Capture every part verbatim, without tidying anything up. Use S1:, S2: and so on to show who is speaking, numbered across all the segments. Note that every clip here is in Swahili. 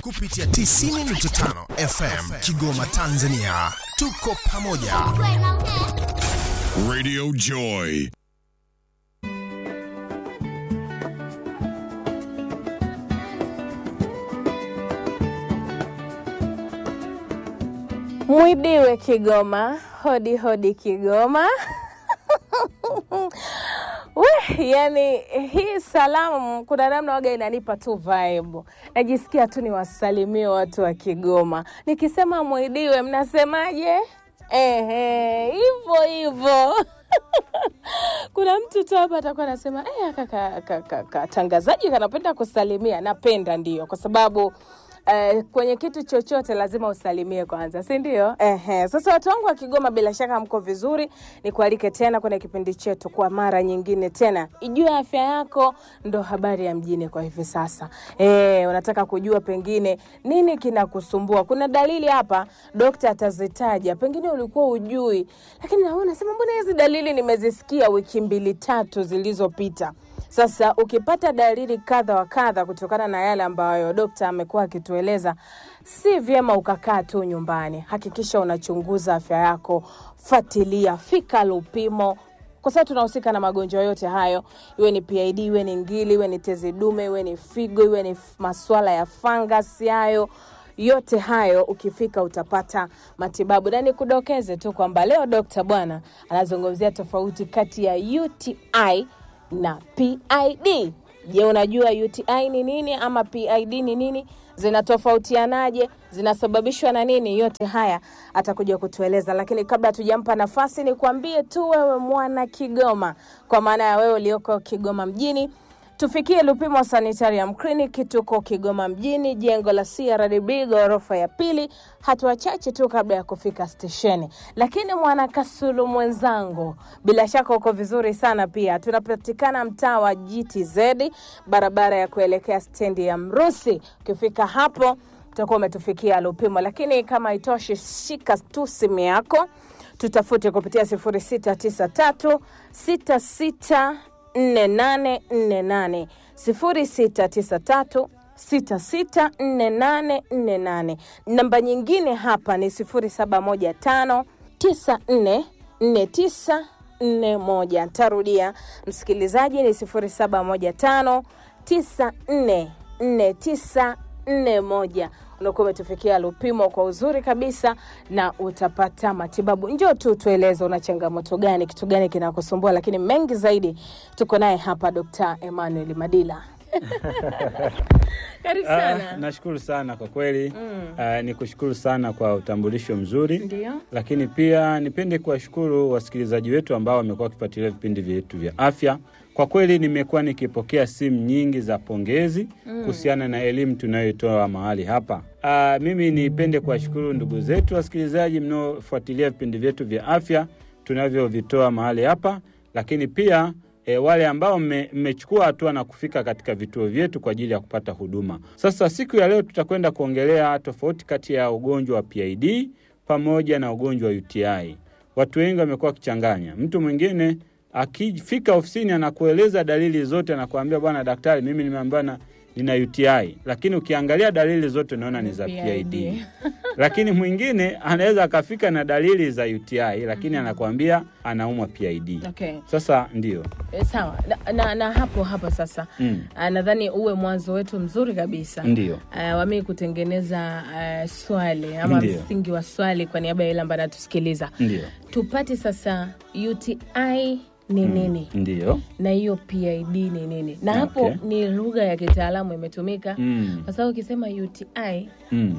S1: kupitia tisini nukta tano F M Kigoma, Tanzania. Tuko pamoja.
S2: Radio Joy.
S3: Mwidiwe Kigoma, hodi hodi Kigoma. Weh, yani hii salamu kuna namna waga inanipa tu vibe. Najisikia tu niwasalimie watu wa Kigoma. Nikisema mwidiwe mnasemaje? Ehe, hivyo hivyo. Kuna mtu tu hapa atakuwa anasema, "Eh kaka kaka tangazaji kanapenda kusalimia." Napenda ndio, kwa sababu Uh, kwenye kitu chochote lazima usalimie kwanza, si ndio? Ehe. Sasa watu wangu wa Kigoma, bila shaka mko vizuri. Nikualike tena kwenye kipindi chetu kwa mara nyingine tena. Ijue afya yako ndo habari ya mjini kwa hivi sasa. Eh, unataka kujua pengine nini kinakusumbua? Kuna dalili hapa daktari atazitaja. Pengine ulikuwa ujui, lakini na wewe unasema mbona hizi dalili nimezisikia wiki mbili tatu zilizopita. Sasa ukipata dalili kadha wa kadha kutokana na yale ambayo daktari amekuwa akitueleza, si vyema ukakaa tu nyumbani. Hakikisha unachunguza afya yako, fuatilia, fika lupimo. Kwa sababu tunahusika na magonjwa yote hayo, iwe ni P I D, iwe ni ngili, iwe ni tezi dume, iwe ni figo, iwe ni masuala ya fungus hayo. Yote hayo ukifika utapata matibabu. Na nikudokeze tu kwamba leo daktari bwana anazungumzia tofauti kati ya U T I na P I D. Je, unajua U T I ni nini ama P I D ni nini? Zinatofautianaje? Zinasababishwa na nini? Yote haya atakuja kutueleza. Lakini kabla tujampa nafasi, nikwambie tu wewe mwana Kigoma, kwa maana ya wewe ulioko Kigoma mjini, tufikie Lupimo Sanitarium Clinic. Tuko Kigoma mjini, jengo la C R D B ghorofa ya pili, hatua chache tu kabla ya kufika stesheni. Lakini mwana Kasulu mwenzangu, bila shaka uko vizuri sana pia. Tunapatikana mtaa wa G T Z, barabara ya kuelekea stendi ya Mrusi. Ukifika hapo utakuwa umetufikia Lupimo. Lakini kama itoshi, shika tu simu yako, tutafute kupitia sifuri sita tisa tatu sita sita nne nane nne nane sifuri sita tisa tatu sita sita nne nane nne nane. Namba nyingine hapa ni sifuri saba moja tano tisa nne nne tisa nne moja. Tarudia msikilizaji, ni sifuri saba moja tano tisa nne nne tisa nne moja. Unakuwa umetufikia Lupimo kwa uzuri kabisa na utapata matibabu. Njoo tu tueleze una changamoto gani, kitu gani kinakusumbua, lakini mengi zaidi tuko naye hapa daktari Emmanuel Madila. Karibu sana.
S4: Uh, nashukuru sana kwa kweli. Mm. Uh, nikushukuru sana kwa utambulisho mzuri.
S3: Ndiyo.
S4: Lakini pia nipende kuwashukuru wasikilizaji wetu ambao wamekuwa wakifuatilia vipindi vyetu vya afya. Kwa kweli nimekuwa nikipokea simu nyingi za pongezi mm. kuhusiana na elimu tunayotoa mahali hapa. Uh, mimi nipende kuwashukuru ndugu zetu wasikilizaji mnaofuatilia vipindi vyetu vya afya tunavyovitoa mahali hapa, lakini pia E, wale ambao mmechukua hatua na kufika katika vituo vyetu kwa ajili ya kupata huduma. Sasa siku ya leo tutakwenda kuongelea tofauti kati ya ugonjwa wa P I D pamoja na ugonjwa wa U T I. Watu wengi wamekuwa kichanganya. Mtu mwingine akifika ofisini anakueleza dalili zote na kuambia bwana daktari, mimi nimeambiwa nina U T I, lakini ukiangalia dalili zote unaona ni za P I D. Lakini mwingine anaweza akafika na dalili za U T I lakini mm-hmm. anakuambia anaumwa P I D.
S3: Okay.
S4: Sasa ndio.
S3: E, sawa. Na, na, na hapo hapo sasa. Mm. Uh, nadhani uwe mwanzo wetu mzuri kabisa.
S4: Ndio.
S3: Uh, wame kutengeneza uh, swali ama Ndiyo. msingi wa swali kwa niaba ya ile ambaye anatusikiliza.
S4: Ndio.
S3: Tupate sasa U T I ni nini?
S4: Mm, ndio.
S3: Na hiyo P I D ni nini? Na
S4: okay.
S3: hapo ni lugha ya kitaalamu imetumika.
S4: Mm.
S3: Kwa sababu ukisema U T I,
S4: mm.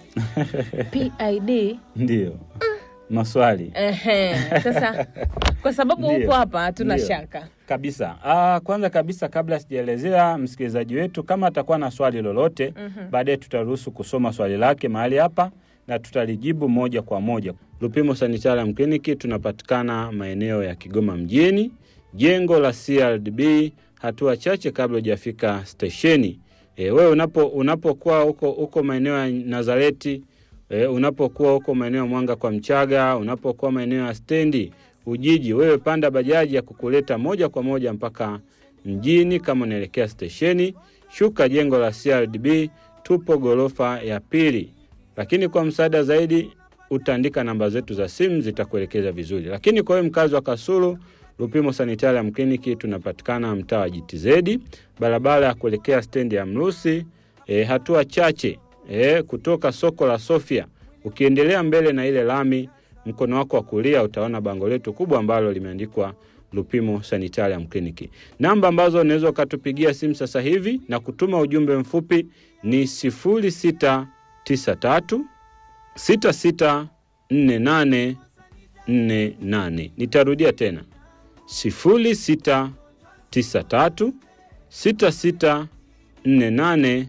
S3: P I D
S4: ndio. Mm. Maswali.
S3: Ehe. Sasa kwa sababu uko hapa hatuna shaka.
S4: Kabisa. Ah, kwanza kabisa kabla sijaelezea msikilizaji wetu kama atakuwa na swali lolote, mm-hmm. baadaye tutaruhusu kusoma swali lake mahali hapa na tutalijibu moja kwa moja. Lupimo Sanitarium Clinic tunapatikana maeneo ya Kigoma mjini, jengo la C R D B, hatua chache kabla hujafika stesheni. E, wewe unapo unapokuwa huko huko maeneo ya Nazareti, e, unapokuwa huko maeneo ya Mwanga kwa Mchaga, unapokuwa maeneo ya stendi Ujiji, wewe panda bajaji ya kukuleta moja kwa moja mpaka mjini. Kama unaelekea stesheni, shuka jengo la C R D B, tupo ghorofa ya pili. Lakini kwa msaada zaidi utaandika namba zetu za simu, zitakuelekeza vizuri. Lakini kwa wewe mkazi wa Kasulu, Lupimo Sanitarium Clinic tunapatikana mtaa wa G T Z, barabara ya kuelekea stendi ya Mrusi, e, hatua chache e, kutoka soko la Sofia. Ukiendelea mbele na ile lami, mkono wako wa kulia utaona bango letu kubwa ambalo limeandikwa Lupimo Sanitarium Clinic. Namba ambazo unaweza ukatupigia simu sasa hivi na kutuma ujumbe mfupi ni sifuri sita tisa tatu sita sita nne nane nne nane. Nitarudia tena. sifuri sita tisa tatu sita sita nne nane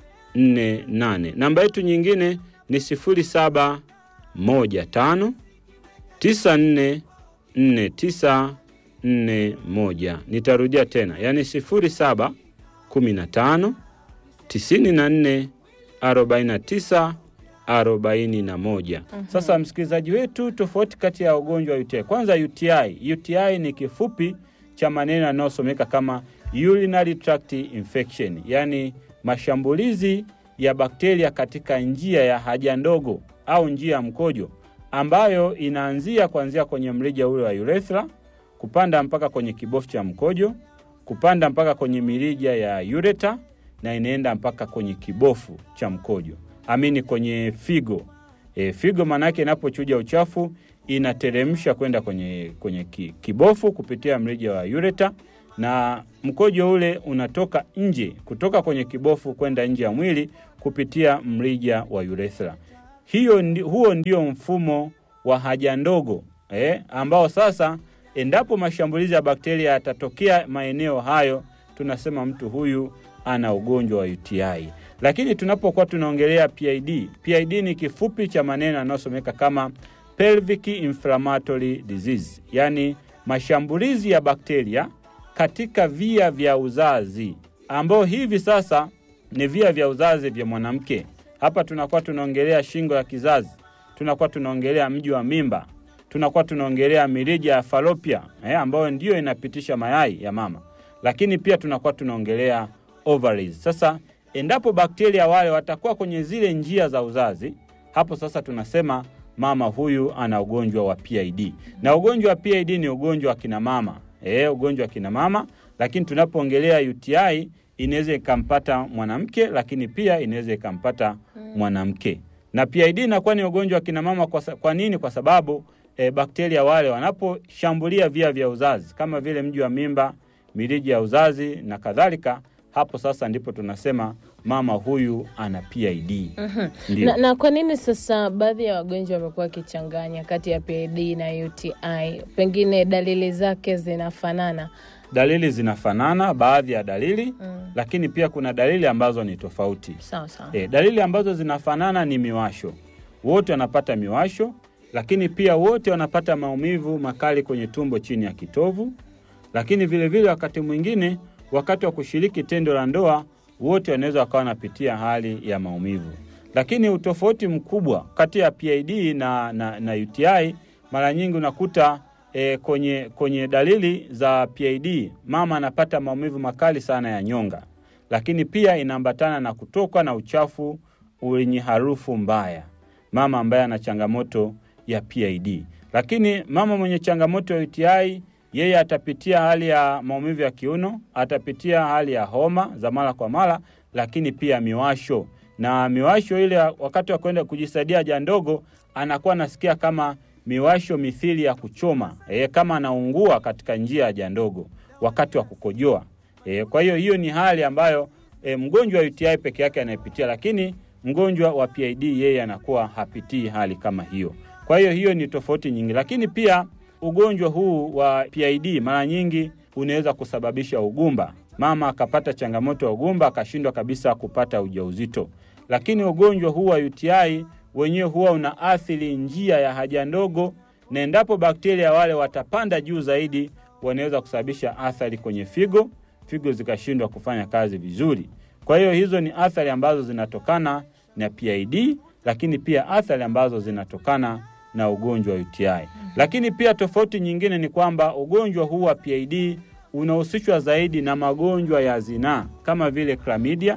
S4: nne nane. Namba yetu nyingine ni sifuri saba moja tano tisa nne nne tisa nne moja. Nitarudia tena. Yani sifuri saba kumi na tano tisini na nne arobaini na tisa arobaini na moja. Uh-huh. Sasa msikilizaji wetu, tofauti kati ya ugonjwa wa U T I. Kwanza U T I. U T I ni kifupi cha maneno yanayosomeka kama urinary tract infection. Yani mashambulizi ya bakteria katika njia ya haja ndogo au njia ya mkojo, ambayo inaanzia kuanzia kwenye mrija ule wa urethra, kupanda mpaka kwenye kibofu cha mkojo, kupanda mpaka kwenye mirija ya ureter, na inaenda mpaka kwenye kibofu cha mkojo. Amini kwenye figo. E, figo maana yake inapochuja uchafu inateremsha kwenda kwenye kwenye ki, kibofu kupitia mrija wa ureter, na mkojo ule unatoka nje kutoka kwenye kibofu kwenda nje ya mwili kupitia mrija wa urethra. Hiyo ndi, huo ndio mfumo wa haja ndogo, eh, ambao sasa endapo mashambulizi ya bakteria yatatokea maeneo hayo, tunasema mtu huyu ana ugonjwa wa U T I. Lakini tunapokuwa tunaongelea P I D, P I D ni kifupi cha maneno yanayosomeka kama pelvic inflammatory disease, yani mashambulizi ya bakteria katika via vya uzazi, ambao hivi sasa ni via vya uzazi vya mwanamke. Hapa tunakuwa tunaongelea shingo ya kizazi, tunakuwa tunaongelea mji wa mimba, tunakuwa tunaongelea mirija ya falopia, eh, ambayo ndio inapitisha mayai ya mama. Lakini pia tunakuwa tunaongelea ovaries. Sasa endapo bakteria wale watakuwa kwenye zile njia za uzazi, hapo sasa tunasema mama huyu ana ugonjwa wa P I D. Na ugonjwa wa P I D ni ugonjwa wa kina mama. Eh, ugonjwa wa kina mama, lakini tunapoongelea U T I inaweza ikampata mwanamke, lakini pia inaweza ikampata mwanamke. Na P I D inakuwa ni ugonjwa wa kina mama kwa, kwa nini? Kwa sababu e, bakteria wale wanaposhambulia via vya uzazi kama vile mji wa mimba, mirija ya uzazi na kadhalika, hapo sasa ndipo tunasema mama huyu ana P I D.
S3: Uh-huh. Na, na kwa nini sasa baadhi ya wagonjwa wamekuwa wakichanganya kati ya P I D na U T I? Pengine dalili zake zinafanana?
S4: Dalili zinafanana, baadhi ya dalili, mm. lakini pia kuna dalili ambazo ni tofauti.
S3: Sawa sawa.
S4: E, dalili ambazo zinafanana ni miwasho. Wote wanapata miwasho, lakini pia wote wanapata maumivu makali kwenye tumbo chini ya kitovu. Lakini vile vile wakati mwingine wakati wa kushiriki tendo la ndoa wote wanaweza wakawa wanapitia hali ya maumivu. Lakini utofauti mkubwa kati ya P I D na na, na U T I, mara nyingi unakuta e, kwenye kwenye dalili za P I D mama anapata maumivu makali sana ya nyonga. Lakini pia inaambatana na kutoka na uchafu wenye harufu mbaya. Mama ambaye ana changamoto ya P I D. Lakini mama mwenye changamoto ya U T I, yeye atapitia hali ya maumivu ya kiuno, atapitia hali ya homa za mara kwa mara, lakini pia miwasho. Na miwasho ile wakati wa kwenda kujisaidia haja ndogo anakuwa anasikia kama miwasho mithili ya kuchoma, e, kama anaungua katika njia ya haja ndogo wakati wa kukojoa. E, kwa hiyo hiyo ni hali ambayo e, mgonjwa wa U T I peke yake anapitia, lakini mgonjwa wa P I D yeye anakuwa hapitii hali kama hiyo. Kwa hiyo hiyo ni tofauti nyingi. Lakini pia ugonjwa huu wa P I D mara nyingi unaweza kusababisha ugumba. Mama akapata changamoto ya ugumba akashindwa kabisa kupata ujauzito. Lakini ugonjwa huu wa U T I wenyewe huwa unaathiri njia ya haja ndogo, na endapo bakteria wale watapanda juu zaidi wanaweza kusababisha athari kwenye figo, figo zikashindwa kufanya kazi vizuri. Kwa hiyo hizo ni athari ambazo zinatokana na P I D, lakini pia athari ambazo zinatokana na ugonjwa wa U T I. Lakini pia tofauti nyingine ni kwamba ugonjwa huu wa P I D unahusishwa zaidi na magonjwa ya zinaa kama vile chlamydia,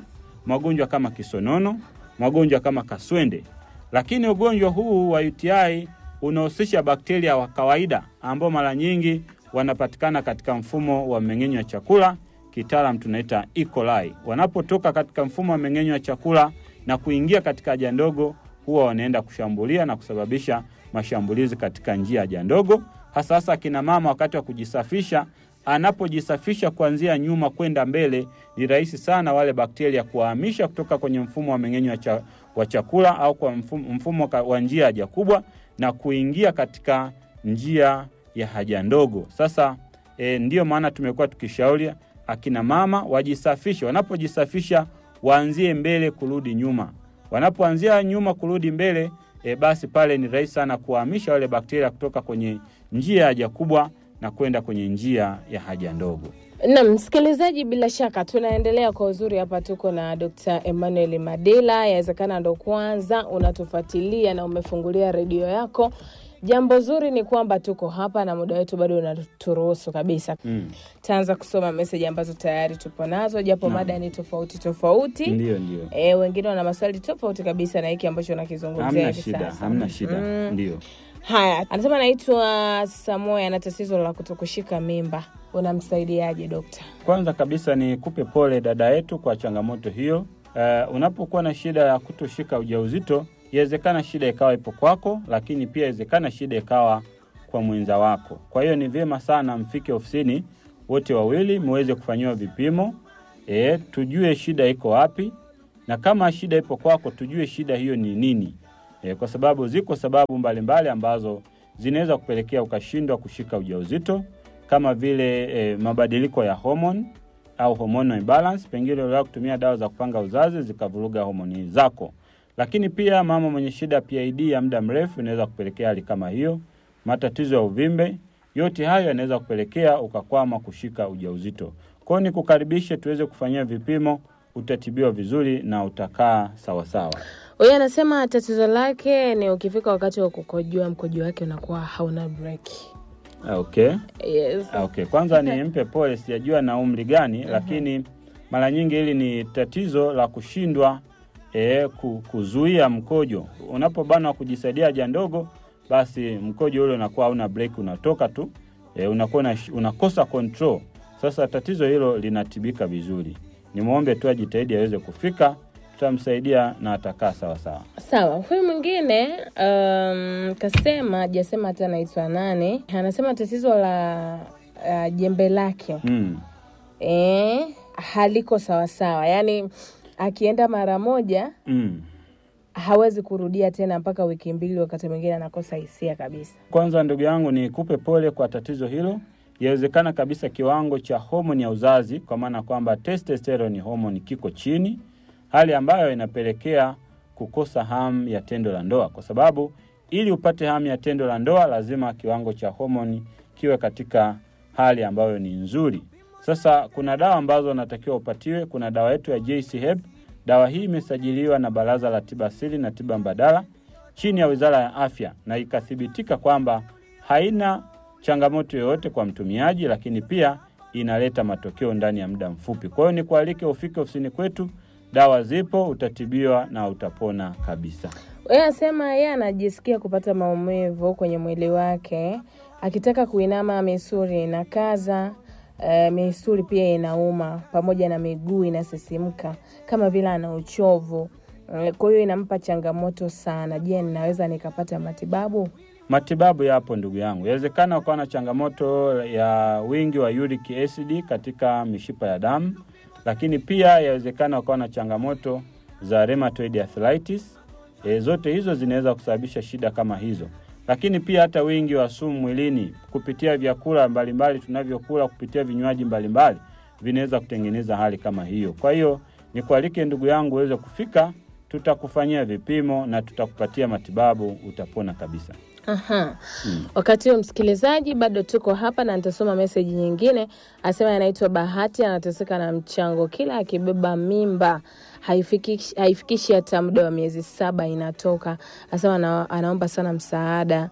S4: magonjwa kama kisonono, magonjwa kama kaswende. Lakini ugonjwa huu wa U T I unahusisha bakteria wa kawaida ambao mara nyingi wanapatikana katika mfumo wa mmeng'enyo wa chakula, kitaalamu tunaita E. coli. Wanapotoka katika mfumo wa mmeng'enyo wa chakula na kuingia katika haja ndogo, huwa wanaenda kushambulia na kusababisha mashambulizi katika njia ya haja ndogo. Hasa hasa kina mama wakati wa kujisafisha, anapojisafisha kuanzia nyuma kwenda mbele, ni rahisi sana wale bakteria kuhamisha kutoka kwenye mfumo wa mmeng'enyo wa, cha, wa chakula au kwa mfumo, mfumo wa njia ya haja kubwa na kuingia katika njia ya haja ndogo. Sasa e, ndio maana tumekuwa tukishauri akina mama wajisafishe. Wanapojisafisha waanzie mbele kurudi nyuma. Wanapoanzia nyuma kurudi mbele, e, basi pale ni rahisi sana kuhamisha wale bakteria kutoka kwenye njia ya haja kubwa na kwenda kwenye njia ya haja ndogo.
S3: Na msikilizaji, bila shaka tunaendelea kwa uzuri hapa. Tuko na Doctor Emmanuel Madila. Yawezekana ndo kwanza unatufuatilia na umefungulia redio yako. Jambo zuri ni kwamba tuko hapa na muda wetu bado unaturuhusu kabisa. Mm. Taanza kusoma message ambazo tayari tupo nazo, japo no. mada ni tofauti tofauti.
S4: Ndio ndio.
S3: Eh, wengine wana maswali tofauti kabisa na hiki ambacho unakizungumzia hivi sasa.
S4: Hamna shida, hamna shida. Mm. Ndio.
S3: Haya, anasema anaitwa Samoya, ana tatizo la kutokushika mimba. Unamsaidiaje daktari?
S4: Kwanza kabisa ni kupe pole dada yetu kwa changamoto hiyo. Uh, unapokuwa na shida ya kutoshika ujauzito, inawezekana shida ikawa ipo kwako, lakini pia inawezekana shida ikawa kwa mwenza wako. Kwa hiyo ni vyema sana mfike ofisini wote wawili muweze kufanyiwa vipimo, eh tujue shida iko wapi, na kama shida ipo kwako tujue shida hiyo ni nini. E, kwa sababu ziko sababu mbalimbali ambazo zinaweza kupelekea ukashindwa kushika ujauzito, kama vile e, mabadiliko ya hormone au hormonal imbalance. Pengine unataka kutumia dawa za kupanga uzazi zikavuruga homoni zako. Lakini pia mama mwenye shida P I D ya muda mrefu inaweza kupelekea hali kama hiyo. Matatizo ya uvimbe, yote hayo yanaweza kupelekea ukakwama kushika ujauzito. Kwa hiyo nikukaribishe tuweze kufanyia vipimo, utatibiwa vizuri na utakaa sawa sawa.
S3: Huyu anasema tatizo lake ni ukifika wakati wa kukojoa, mkojo wake unakuwa hauna break.
S4: Okay.
S3: Yes.
S4: Okay. Kwanza ni mpe pole, sijajua na umri gani, uh-huh. lakini mara nyingi hili ni tatizo la kushindwa eh kuzuia mkojo. Unapobana kujisaidia haja ndogo, basi mkojo ule unakuwa hauna break, unatoka tu, eh unakuwa unakosa control. Sasa tatizo hilo linatibika vizuri. Nimuombe tu ajitahidi aweze kufika, tutamsaidia na atakaa sawa sawa.
S3: Sawa. Huyu mwingine um, kasema, hajasema hata anaitwa nani. Anasema tatizo la uh, jembe lake. Mm. Eh, haliko sawa sawa. Yaani akienda mara moja, mm. hawezi kurudia tena mpaka wiki mbili, wakati mwingine anakosa hisia kabisa.
S4: Kwanza ndugu yangu ni kupe pole kwa tatizo hilo. Yawezekana kabisa kiwango cha homoni ya uzazi, kwa maana kwamba testosterone hormone kiko chini, hali ambayo inapelekea kukosa hamu ya tendo la ndoa. Kwa sababu ili upate hamu ya tendo la ndoa lazima kiwango cha homoni kiwe katika hali ambayo ni nzuri. Sasa kuna dawa ambazo natakiwa upatiwe. Kuna dawa yetu ya J C Herb. Dawa hii imesajiliwa na Baraza la Tiba Asili na Tiba Mbadala chini ya Wizara ya Afya, na ikathibitika kwamba haina changamoto yoyote kwa mtumiaji, lakini pia inaleta matokeo ndani ya muda mfupi. Kwa hiyo ni kualike ufike ofisini kwetu, dawa zipo, utatibiwa na utapona kabisa.
S3: Yeye anasema yeye anajisikia kupata maumivu kwenye mwili wake, akitaka kuinama misuli inakaza, uh, misuli pia inauma, pamoja na miguu inasisimka kama vile ana uchovu. Uh, kwa hiyo inampa changamoto sana. Je, ninaweza nikapata matibabu?
S4: Matibabu yapo ndugu yangu. Inawezekana ukawa na changamoto ya wingi wa uric acid katika mishipa ya damu, lakini pia yawezekana ukawa na changamoto za rheumatoid arthritis. E, zote hizo zinaweza kusababisha shida kama hizo. Lakini pia hata wingi wa sumu mwilini kupitia vyakula mbalimbali tunavyokula, kupitia vinywaji mbalimbali, vinaweza kutengeneza hali kama hiyo. Kwa hiyo nikualike ndugu yangu uweze kufika, tutakufanyia vipimo na tutakupatia matibabu, utapona kabisa.
S3: Aha. Hmm. Wakati huo msikilizaji, bado tuko hapa na nitasoma message nyingine. Asema anaitwa Bahati, anateseka na mchango, kila akibeba mimba haifikishi haifikishi hata muda wa miezi saba inatoka. Asema ana, anaomba sana msaada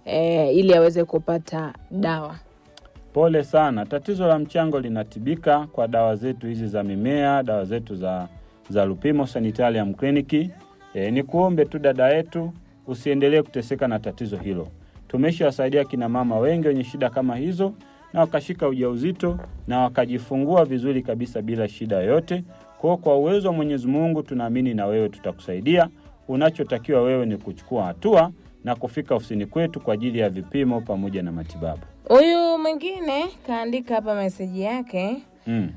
S3: e, ili aweze kupata dawa.
S4: Pole sana. Tatizo la mchango linatibika kwa dawa zetu hizi za mimea, dawa zetu za za Lupimo Sanitarium Clinic. E, ni kuombe tu dada yetu usiendelee kuteseka na tatizo hilo. Tumeshawasaidia kina mama wengi wenye shida kama hizo na wakashika ujauzito na wakajifungua vizuri kabisa bila shida yoyote. Kwa kwa uwezo wa Mwenyezi Mungu tunaamini na wewe tutakusaidia. Unachotakiwa wewe ni kuchukua hatua na kufika ofisini kwetu kwa ajili ya vipimo pamoja na matibabu.
S3: Huyu mwingine kaandika hapa message yake.
S4: Mm.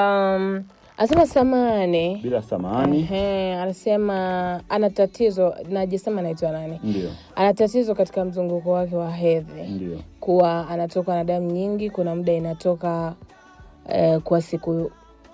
S3: Um, Anasema samani.
S4: Bila samani.
S3: Ehe, anasema ana tatizo, najisema anaitwa nani?
S4: Ndio.
S3: Ana tatizo katika mzunguko wake wa hedhi.
S4: Ndio.
S3: Kuwa anatoka na damu nyingi, kuna muda inatoka eh, kwa siku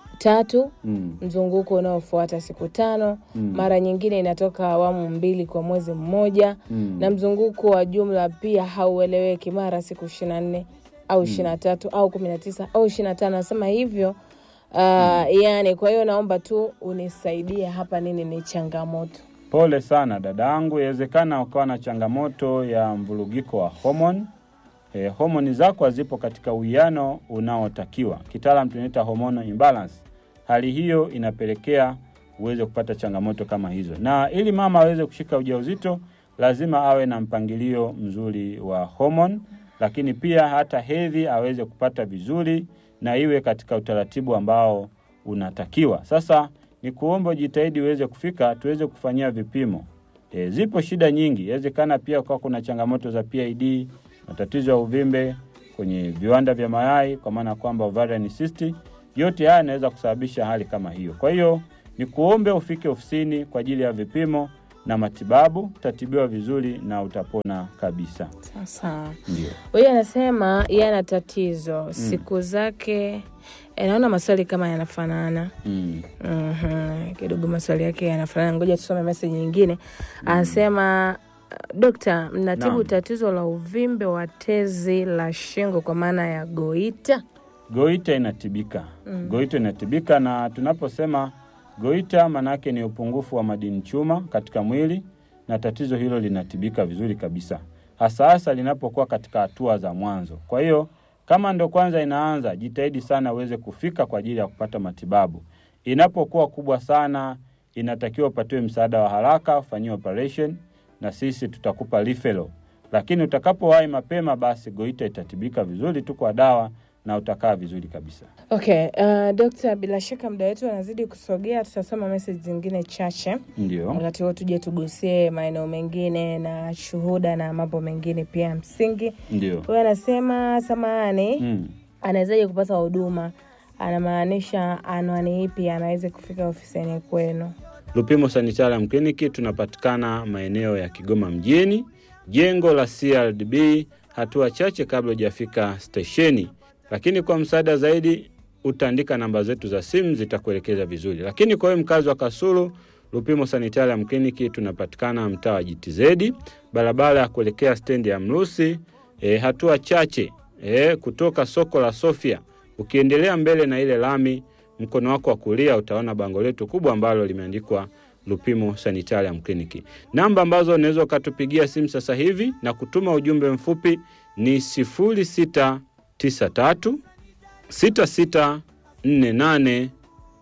S3: tatu, mm. mzunguko unaofuata siku tano, mm. mara nyingine inatoka awamu mbili kwa mwezi mmoja, mm. na mzunguko wa jumla pia haueleweki, mara siku ishirini na nne au ishirini na tatu au kumi na tisa au ishirini na tano. Nasema hivyo uh, mm. yani kwa hiyo naomba tu unisaidie hapa, nini ni changamoto.
S4: Pole sana dadangu, inawezekana ukawa na changamoto ya mvurugiko wa hormone. Eh, homoni zako hazipo katika uwiano unaotakiwa. Kitaalamu tunaita hormonal imbalance. Hali hiyo inapelekea uweze kupata changamoto kama hizo. Na ili mama aweze kushika ujauzito, lazima awe na mpangilio mzuri wa hormone, lakini pia hata hedhi aweze kupata vizuri na iwe katika utaratibu ambao unatakiwa. Sasa ni kuomba jitahidi uweze kufika tuweze kufanyia vipimo. E, zipo shida nyingi. Inawezekana pia kwa kuna changamoto za P I D, matatizo ya uvimbe kwenye viwanda vya mayai kwa maana kwamba ovarian cyst. Yote haya yanaweza kusababisha hali kama hiyo. Kwa hiyo ni kuombe ufike ofisini kwa ajili ya vipimo na matibabu, utatibiwa vizuri na utapona kabisa.
S3: Sasa
S4: ndio.
S3: Wewe anasema yeye ana tatizo, mm. siku zake naona maswali kama yanafanana.
S4: Mm.
S3: Mhm. Kidogo maswali yake yanafanana. Ngoja tusome message nyingine. Mm. Anasema Dokta, mnatibu Naam. tatizo la uvimbe wa tezi la shingo kwa maana ya goita?
S4: Goita inatibika. Mm. Goita inatibika, na tunaposema goita manake ni upungufu wa madini chuma katika mwili, na tatizo hilo linatibika vizuri kabisa. Hasa hasa linapokuwa katika hatua za mwanzo. Kwa hiyo kama ndo kwanza inaanza, jitahidi sana uweze kufika kwa ajili ya kupata matibabu. Inapokuwa kubwa sana, inatakiwa upatiwe msaada wa haraka, ufanyiwe operation na sisi tutakupa referral. Lakini utakapowahi mapema, basi goita itatibika vizuri tu kwa dawa na utakaa vizuri kabisa.
S3: Okay, uh, Dokta, bila shaka muda wetu unazidi kusogea, tutasoma message zingine chache.
S4: Ndio.
S3: Wakati huo tuje tugusie maeneo mengine na shuhuda na mambo mengine pia msingi.
S4: Ndio.
S3: Wewe anasema samahani,
S4: mm.
S3: anawezaje kupata huduma? Anamaanisha anwani ipi anaweza kufika ofisini kwenu?
S4: Lupimo Sanitarium Clinic tunapatikana maeneo ya Kigoma mjini, jengo la C R D B, hatua chache kabla hujafika stesheni. Lakini kwa msaada zaidi utaandika namba zetu za simu, zitakuelekeza vizuri. Lakini kwa wewe mkazi wa Kasulu, Lupimo Sanitarium Clinic tunapatikana mtaa wa G T Z, barabara ya kuelekea stendi ya Mrusi, e, hatua chache e, kutoka soko la Sofia. Ukiendelea mbele na ile lami, mkono wako wa kulia utaona bango letu kubwa ambalo limeandikwa Lupimo Sanitarium Clinic. Namba ambazo unaweza ukatupigia simu sasa hivi na kutuma ujumbe mfupi ni sifuri sita tisa tatu sita sita nne nane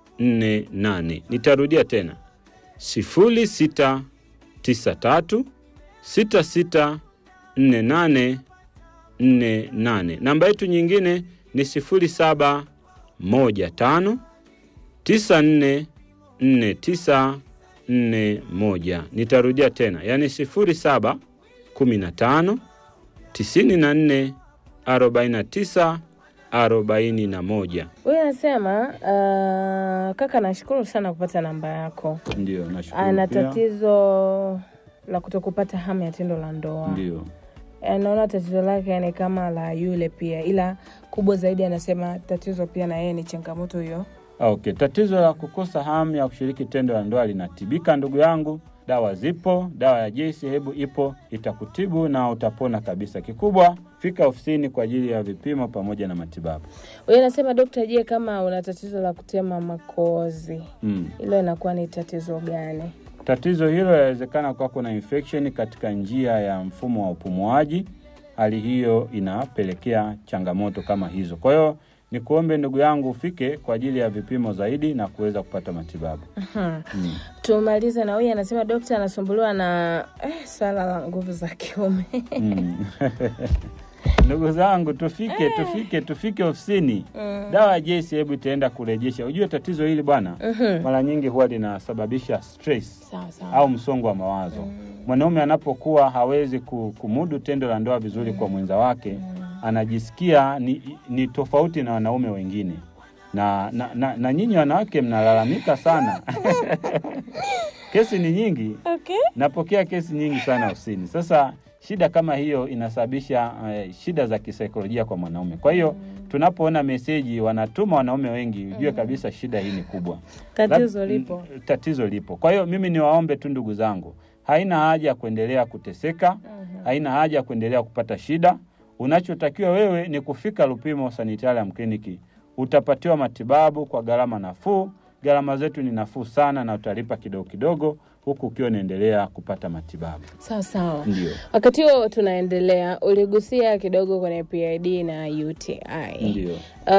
S4: nne nane. Nitarudia tena. sifuri sita tisa tatu sita sita nne nane nne nane. Namba yetu nyingine ni sifuri saba moja tano tisa nne nne tisa nne moja. Nitarudia tena. Yani sifuri saba kumi na tano tisini na nne arobaini na tisa arobaini na moja.
S3: Wewe unasema uh, kaka, nashukuru sana kupata namba yako.
S4: Ndio, nashukuru.
S3: Ana tatizo la kutokupata hamu ya tendo la ndoa.
S4: Ndio.
S3: Anaona tatizo lake ni kama la yule pia, ila kubwa zaidi anasema tatizo pia na yeye ni changamoto hiyo.
S4: Okay, tatizo la kukosa hamu ya kushiriki tendo la ndoa linatibika ndugu yangu. Dawa zipo, dawa ya J C Hebu ipo, itakutibu na utapona kabisa. Kikubwa fika ofisini kwa ajili ya vipimo pamoja na matibabu.
S3: Wewe unasema Dokta, je, kama una tatizo la kutema makozi, mm. hilo inakuwa ni tatizo gani?
S4: Tatizo hilo inawezekana kwa kuna infection katika njia ya mfumo wa upumuaji. Hali hiyo inapelekea changamoto kama hizo. Kwa hiyo nikuombe ndugu yangu ufike kwa ajili ya vipimo zaidi na kuweza kupata matibabu.
S3: Hmm. Tumalize na huyu anasema daktari anasumbuliwa na eh, swala la nguvu za kiume.
S4: Mm. Ndugu zangu tufike eh. tufike tufike ofisini. Mm. Dawa ya J C hebu itaenda kurejesha. Unajua tatizo hili bwana, mm-hmm. mara nyingi huwa linasababisha stress sawa, sawa. au msongo wa mawazo. Mm. Mwanaume anapokuwa hawezi kumudu tendo la ndoa vizuri mm. kwa mwenza wake, mm. anajisikia ni, ni tofauti na wanaume wengine. Na na, na, na nyinyi wanawake mnalalamika sana. Kesi ni nyingi. Okay. Napokea kesi nyingi sana ofisini. Sasa shida kama hiyo inasababisha uh, shida za kisaikolojia kwa mwanaume. Kwa hiyo mm. tunapoona meseji wanatuma wanaume wengi, ujue kabisa shida hii ni kubwa.
S3: Tatizo lipo.
S4: Tatizo lipo. Kwa hiyo mimi niwaombe tu ndugu zangu, haina haja ya kuendelea kuteseka, mm-hmm. haina haja ya kuendelea kupata shida. Unachotakiwa wewe ni kufika Lupimo Sanitarium Clinic. Utapatiwa matibabu kwa gharama nafuu. Gharama zetu ni nafuu sana na utalipa kidogo kidogo huku ukiwa unaendelea kupata matibabu.
S3: Sawa sawa.
S4: Ndio.
S3: Wakati huo tunaendelea, uligusia kidogo kwenye P I D na U T I.
S4: Ndio.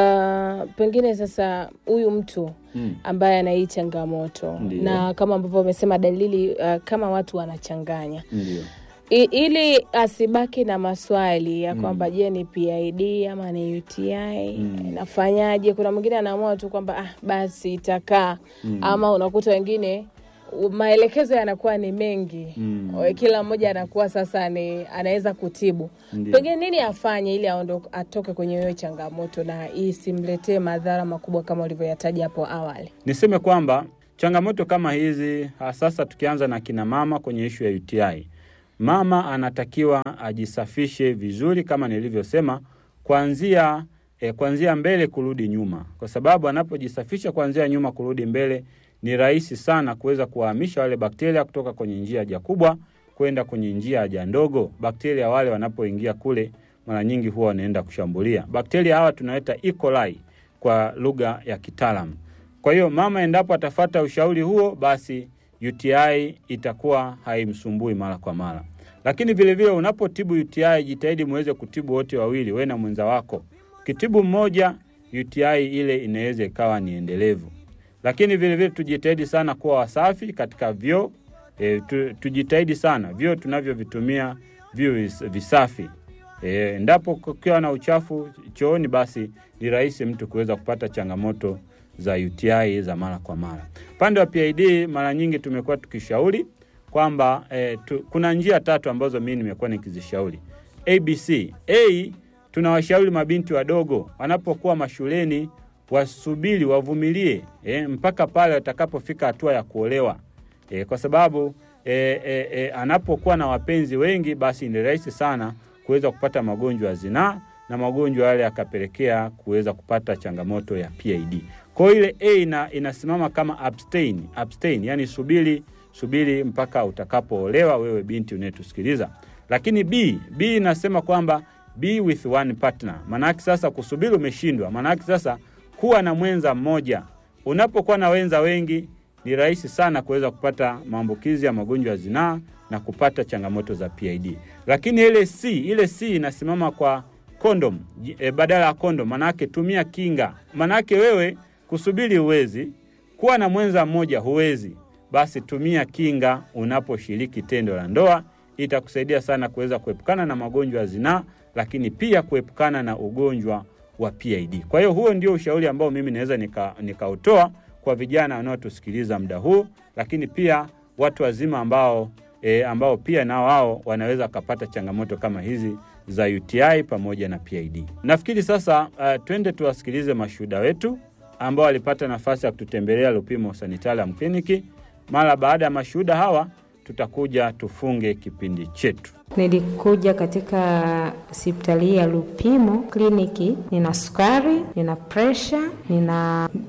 S3: Uh, pengine sasa huyu mtu mm. ambaye ana hii changamoto Ndiyo. na kama ambavyo umesema dalili uh, kama watu wanachanganya.
S4: Ndio.
S3: I, ili asibaki na maswali ya kwamba mm. je ni P I D ama ni U T I mm. nafanyaje. Kuna mwingine anaamua tu kwamba ah basi itakaa mm. ama unakuta wengine maelekezo yanakuwa ni mengi mm. kila mmoja anakuwa sasa ni anaweza kutibu. Pengine nini afanye ili aondoke atoke kwenye hiyo changamoto na isimletee madhara makubwa kama ulivyoyataja hapo awali?
S4: Niseme kwamba changamoto kama hizi sasa tukianza na kina mama kwenye issue ya U T I. Mama anatakiwa ajisafishe vizuri kama nilivyosema, kuanzia eh, kuanzia mbele kurudi nyuma. Kwa sababu anapojisafisha kuanzia nyuma kurudi mbele ni rahisi sana kuweza kuhamisha wale bakteria kutoka kwenye njia haja kubwa kwenda kwenye njia haja ndogo. Bakteria wale wanapoingia kule mara nyingi huwa wanaenda kushambulia. Bakteria hawa tunaita E. coli kwa lugha ya kitaalamu. Kwa hiyo mama endapo atafuata ushauri huo, basi U T I itakuwa haimsumbui mara kwa mara. Lakini vile vile unapotibu U T I jitahidi muweze kutibu wote wawili, wewe na mwenza wako. Kitibu mmoja, U T I ile inaweza ikawa ni endelevu. Lakini vile vile tujitahidi sana kuwa wasafi katika vyoo. E, tu, tujitahidi sana vyoo tunavyovitumia vyoo visafi. E, endapo kukiwa na uchafu chooni, basi ni rahisi mtu kuweza kupata changamoto za U T I za mara kwa mara. Pande wa P I D mara nyingi tumekuwa tukishauri kwamba eh, tu, kuna njia tatu ambazo mimi nimekuwa nikizishauri. A B C. A, tunawashauri mabinti wadogo wanapokuwa mashuleni wasubiri, wavumilie eh, mpaka pale watakapofika hatua ya kuolewa. Eh, kwa sababu eh, eh, eh, anapokuwa na wapenzi wengi, basi ni rahisi sana kuweza kupata magonjwa ya zinaa na magonjwa yale yakapelekea kuweza kupata changamoto ya P I D. Kwa ile A ina, inasimama kama abstain, abstain, yani subiri, subiri mpaka utakapoolewa wewe binti unayetusikiliza. Lakini B, B inasema kwamba be with one partner. Maana sasa kusubiri umeshindwa. Maana sasa kuwa na mwenza mmoja. Unapokuwa na wenza wengi ni rahisi sana kuweza kupata maambukizi ya magonjwa ya zinaa na kupata changamoto za P I D. Lakini ile C, ile C inasimama kwa condom, e, badala ya condom. Maana tumia kinga. Maana wewe kusubiri huwezi, kuwa na mwenza mmoja huwezi, basi tumia kinga unaposhiriki tendo la ndoa. Itakusaidia sana kuweza kuepukana na magonjwa ya zinaa, lakini pia kuepukana na ugonjwa wa P I D. Kwa hiyo huo ndio ushauri ambao mimi naweza nikautoa nika kwa vijana wanaotusikiliza muda huu, lakini pia watu wazima ambao e, ambao pia na wao wanaweza kupata changamoto kama hizi za U T I pamoja na P I D. Nafikiri sasa uh, twende tuwasikilize mashuhuda wetu ambao walipata nafasi ya kututembelea Lupimo Sanitarium Clinic. Mara baada ya mashuhuda hawa tutakuja tufunge kipindi chetu.
S2: Nilikuja katika hospitali ya Lupimo Kliniki, nina sukari, nina pressure, nina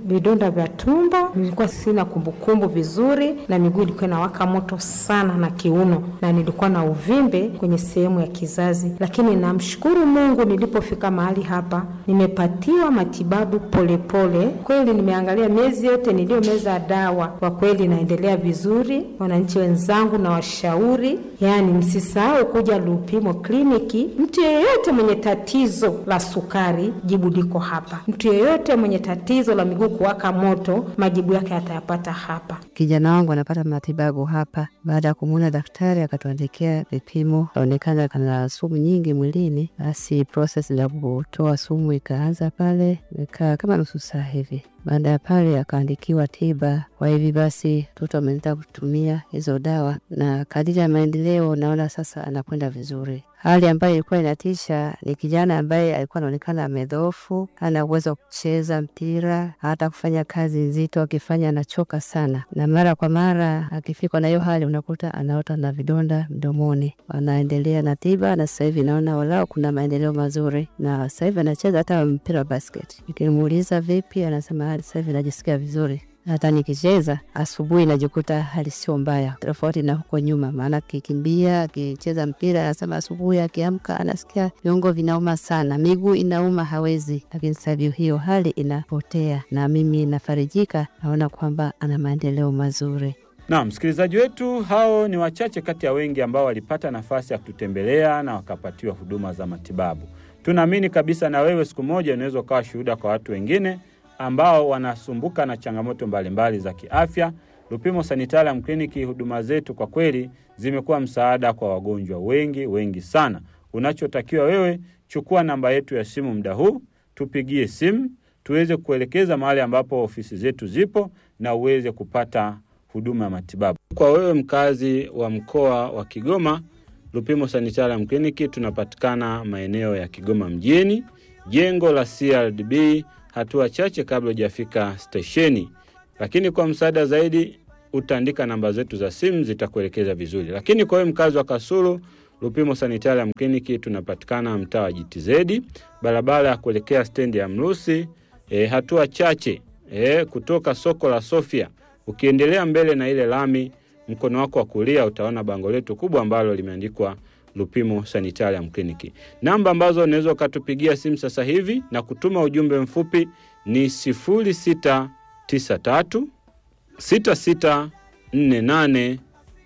S2: vidonda vya tumbo, nilikuwa sina kumbukumbu vizuri, na miguu ilikuwa inawaka moto sana na kiuno, na nilikuwa na uvimbe kwenye sehemu ya kizazi. Lakini namshukuru Mungu, nilipofika mahali hapa nimepatiwa matibabu polepole pole. Kweli nimeangalia miezi yote niliyomeza dawa, kwa kweli naendelea vizuri. Wananchi wenzangu na washauri, yani msisahau kuja Lupimo kliniki. Mtu yeyote mwenye tatizo la sukari, jibu liko hapa. Mtu yeyote mwenye tatizo la miguu kuwaka moto, majibu yake atayapata hapa.
S5: Kijana wangu anapata matibabu hapa. Baada ya kumuona daktari akatuandikia vipimo, aonekana kana sumu nyingi mwilini. Basi process ya kutoa sumu ikaanza pale, ika kama nusu saa hivi. Baada ya pale akaandikiwa tiba. Kwa hivi basi mtoto ameanza kutumia hizo dawa, na kadiri ya maendeleo naona sasa anakwenda vizuri. Hali ambayo ilikuwa inatisha ni kijana ambaye alikuwa anaonekana amedhoofu, hana uwezo kucheza mpira, hata kufanya kazi nzito akifanya anachoka sana. Na mara kwa mara akifika na hiyo hali unakuta anaota na vidonda mdomoni. Anaendelea na tiba, na sasa hivi naona walao kuna maendeleo mazuri, na sasa hivi anacheza hata mpira wa basket. Nikimuuliza vipi, anasema sasa hivi najisikia vizuri. Hata nikicheza asubuhi najikuta hali sio mbaya, tofauti na huko nyuma. Maana kikimbia, akicheza mpira, anasema asubuhi akiamka anasikia viungo vinauma sana, miguu inauma, hawezi. Lakini sasa hiyo hali inapotea, na mimi nafarijika, naona kwamba ana maendeleo mazuri.
S4: Na msikilizaji wetu, hao ni wachache kati ya wengi ambao walipata nafasi ya kututembelea na wakapatiwa huduma za matibabu. Tunaamini kabisa na wewe siku moja unaweza kuwa shuhuda kwa watu wengine ambao wanasumbuka na changamoto mbalimbali za kiafya. Lupimo Sanitarium Clinic, huduma zetu kwa kweli zimekuwa msaada kwa wagonjwa wengi wengi sana. Unachotakiwa wewe, chukua namba yetu ya simu muda huu, tupigie simu, tuweze kuelekeza mahali ambapo ofisi zetu zipo na uweze kupata huduma ya matibabu. Kwa wewe mkazi wa mkoa wa Kigoma, Lupimo Sanitarium Clinic tunapatikana maeneo ya Kigoma mjini, jengo la C R D B, hatua chache kabla hujafika stesheni. Lakini kwa msaada zaidi utaandika namba zetu za simu, zitakuelekeza vizuri. Lakini kwa wewe mkazi wa Kasulu, Lupimo Sanitarium Clinic tunapatikana mtaa wa G T Z, barabara ya kuelekea stendi ya Mrusi, e, hatua chache e, kutoka soko la Sofia. Ukiendelea mbele na ile lami, mkono wako wa kulia utaona bango letu kubwa ambalo limeandikwa Lupimo Sanitarium Clinic. Namba ambazo unaweza ukatupigia simu sasa hivi na kutuma ujumbe mfupi ni sifuri sita tisa tatu sita sita nne nane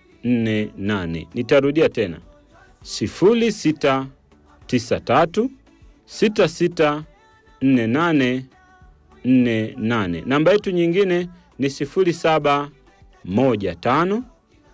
S4: nne nane. Nitarudia tena, sifuri sita tisa tatu sita sita nne nane nne nane. Namba yetu nyingine ni sifuri saba moja tano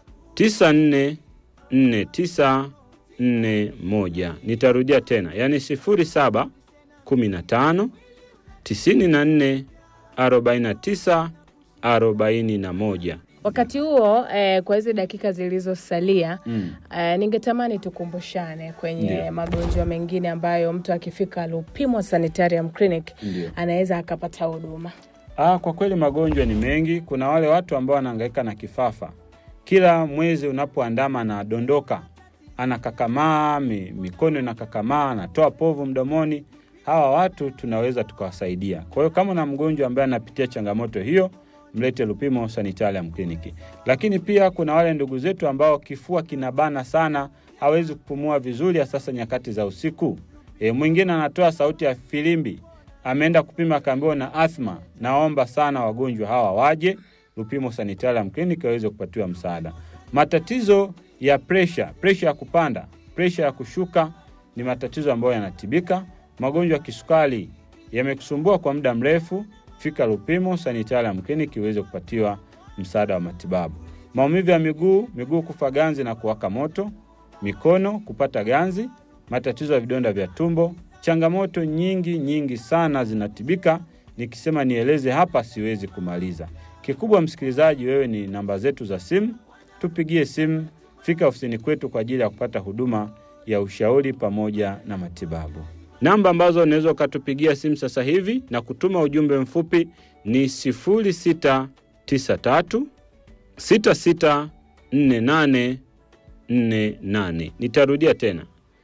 S4: tisa nne nne tisa nne moja. Nitarudia tena, yani sifuri saba kumi na tano tisini na nne arobaini na tisa arobaini na moja.
S3: Wakati huo eh, kwa hizi dakika zilizosalia mm. eh, ningetamani tukumbushane kwenye Ndiyo. magonjwa mengine ambayo mtu akifika Lupimo Sanitarium Clinic Ndiyo. anaweza akapata huduma.
S4: Ah, kwa kweli magonjwa ni mengi. Kuna wale watu ambao wanahangaika na kifafa. Kila mwezi unapoandama na dondoka, anakakamaa, mikono inakakamaa, anatoa povu mdomoni. Hawa watu tunaweza tukawasaidia. Kwa hiyo kama una mgonjwa ambaye anapitia changamoto hiyo, mlete Lupimo Sanitarium Clinic. Lakini pia kuna wale ndugu zetu ambao kifua kinabana sana, hawezi kupumua vizuri hasa nyakati za usiku. E, mwingine anatoa sauti ya filimbi, ameenda kupima kaambiwa na asthma. Naomba sana wagonjwa hawa waje Lupimo Sanitarium Clinic waweze kupatiwa msaada. Matatizo ya pressure, pressure ya kupanda, pressure ya kushuka ni matatizo ambayo yanatibika. Magonjwa ya kisukari yamekusumbua kwa muda mrefu, fika Lupimo Sanitarium Clinic uweze kupatiwa msaada wa matibabu. Maumivu ya miguu, miguu kufa ganzi na kuwaka moto, mikono kupata ganzi, matatizo ya vidonda vya tumbo, changamoto nyingi nyingi sana zinatibika. Nikisema nieleze hapa siwezi kumaliza. Kikubwa msikilizaji, wewe ni namba zetu za simu, tupigie simu, fika ofisini kwetu kwa ajili ya kupata huduma ya ushauri pamoja na matibabu. Namba ambazo unaweza ukatupigia simu sasa hivi na kutuma ujumbe mfupi ni sifuri sita tisa tatu sita sita nne nane nne nane. Nitarudia tena,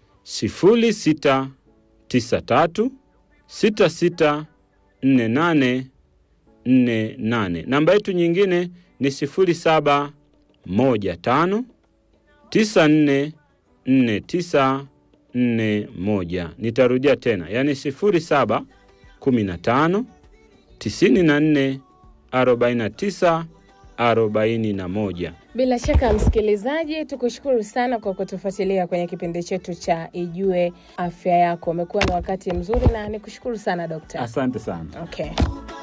S4: sifuri sita tisa tatu sita sita nne nane nne nane. Namba yetu nyingine ni sifuri saba moja tano tisa nne nne tisa nne moja. Nitarudia tena, yani sifuri saba kumi na tano tisini na nne arobaini na tisa arobaini na moja.
S3: Bila shaka msikilizaji, tukushukuru sana kwa kutufuatilia kwenye kipindi chetu cha Ijue Afya Yako. Umekuwa na wakati mzuri na nikushukuru sana daktari.
S4: Asante sana.
S3: Okay.